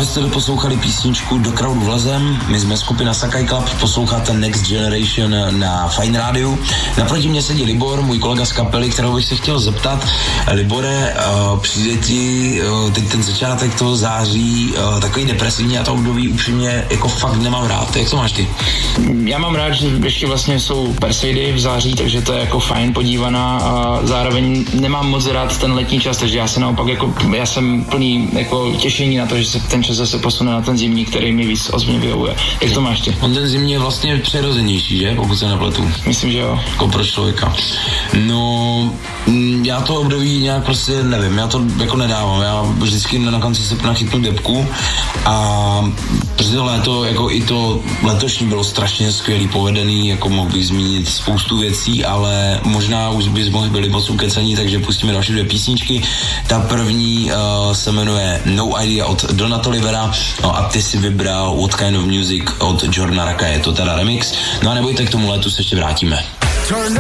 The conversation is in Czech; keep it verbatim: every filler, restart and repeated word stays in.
vy jste poslouchali písničku Do crowdu vlezem, my jsme skupina Sakai Club, posloucháte Next Generation na Fine Rádiu. Naproti mě sedí Libor, můj kolega z kapely, kterou bych se chtěl zeptat. Libore, uh, přijde ti uh, teď ten začátek toho září uh, takový depresivní a to období upřímně jako fakt nemám rád. Jak to máš ty? Já mám rád, že ještě vlastně jsou Perseidy v září, takže to je jako fajn podívaná a zároveň nemám moc rád ten letní čas, takže já se naopak jako, já jsem plný jako těšení na to, že se ten čas se posune na ten zimní, který mi víc ozmě vyhovuje. Jak to máš ty? On ten zimní je vlastně přirozenější, že? Pokud se nepletu. Myslím, že jo. Jako pro člověka. No, já to období nějak prostě nevím, já to jako nedávám. Já vždycky na konci srpna chytnu depku a prostě to léto, jako i to letošní bylo strašně skvělý, povedený, jako mohl bych zmínit spoustu věcí, ale možná už bys mohli byli moc ukecení, takže pustíme další dvě písničky. Ta první uh, se jmenuje No Idea od Dona Tolivera, no a ty si vybral What Kind of Music od Jordana Raka, je to teda remix. No a nebojte, k tomu letu se ještě vrátíme. Turn